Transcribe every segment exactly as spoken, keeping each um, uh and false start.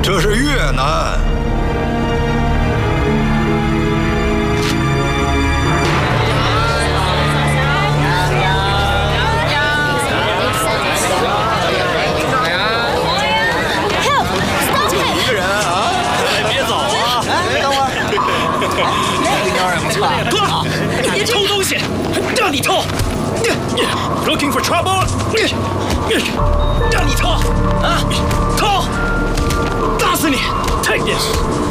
这是越南。 一个人啊！别走啊！哎，等会儿。这妞儿也不错。 脱！你偷东西，让你偷。Looking for trouble？ 让你偷啊！偷！打死你 ！Take this！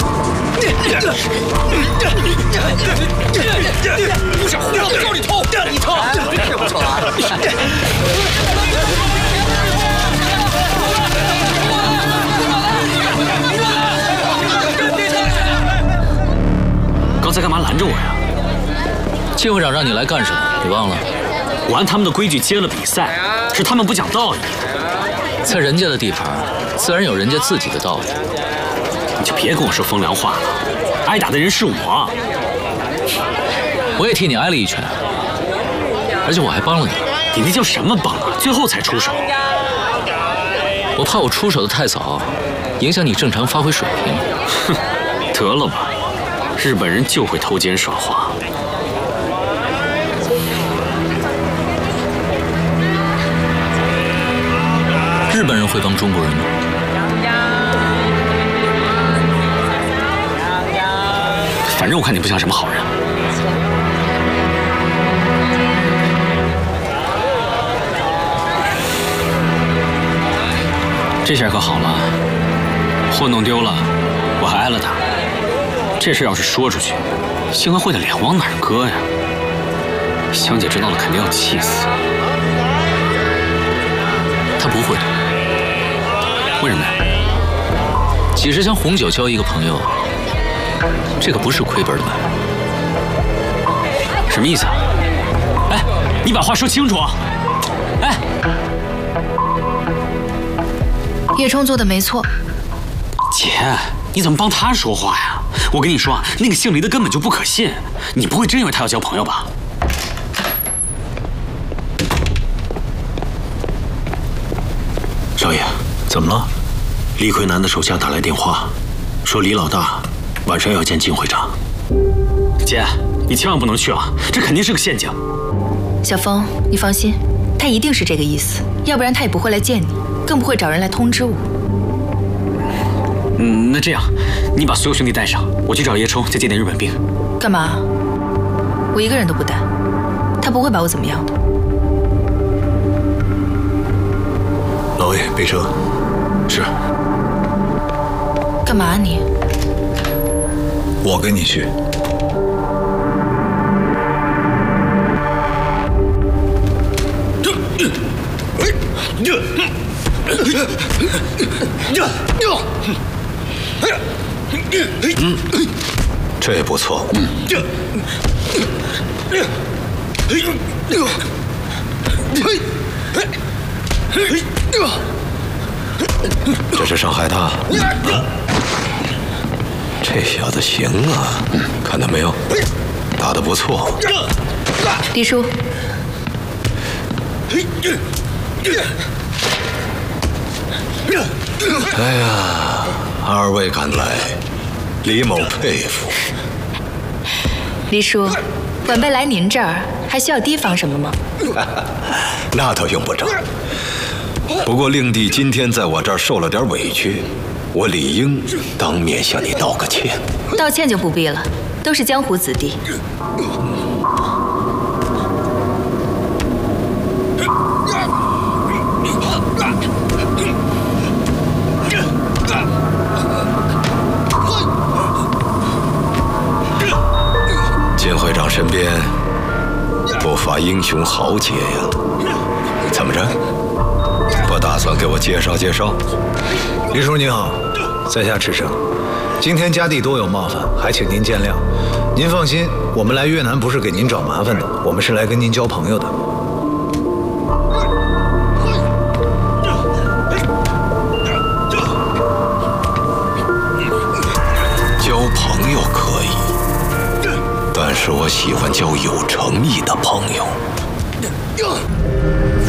不想胡闹，叫你偷，让你偷， 这不错啊！ 刚才干嘛拦着我呀？ 靳会长让你来干什么？你忘了？ 我按他们的规矩接了比赛，是他们不讲道义。 在人家的地盘，自然有人家自己的道理。 你就别跟我说风凉话了，挨打的人是我。 我也替你挨了一拳，而且我还帮了你。 你那叫什么帮啊？最后才出手。 我怕我出手的太早，影响你正常发挥水平。 哼，得了吧，日本人就会偷奸耍滑。 日本人会帮中国人吗？ 反正我看你不像什么好人。这下可好了，货弄丢了，我还挨了打。这事要是说出去，新闻会的脸往哪儿搁呀？香姐知道了肯定要气死。 她不会的。 为什么呀？ 几十箱红酒交一个朋友，这可不是亏本的买卖。 什么意思啊？哎，你把话说清楚啊！哎， 叶冲做的没错。 姐，你怎么帮他说话呀？我跟你说啊，那个姓黎的根本就不可信。你不会真以为他要交朋友吧？ 少爷，怎么了？李奎南的手下打来电话，说李老大晚上要见靳会长。 姐，你千万不能去啊！这肯定是个陷阱。 小峰，你放心，他一定是这个意思，要不然他也不会来见你，更不会找人来通知我。 嗯，那这样，你把所有兄弟带上，我去找叶冲，再接点日本兵。 干嘛？我一个人都不带，他不会把我怎么样的。 老魏，备车。是。 干嘛你？ 我跟你去。 嗯，这也不错。嗯。这是伤害他。这小子行啊，看到没有，打得不错。 李叔。 哎呀，二位敢来，李某佩服。 李叔，晚辈来您这儿还需要提防什么吗？ 那倒用不着。不过令弟今天在我这儿受了点委屈，我理应当面向你道个歉。 道歉就不必了，都是江湖子弟。 靳会长身边不乏英雄豪杰呀，怎么着？不打算给我介绍介绍？ 李叔您好，在下赤诚。今天家弟多有冒犯，还请您见谅。您放心，我们来越南不是给您找麻烦的，我们是来跟您交朋友的。 交朋友可以，但是我喜欢交有诚意的朋友。